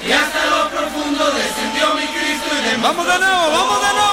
y hasta lo profundo descendió mi Cristo y de Vamos de nuevo, vamos de nuevo.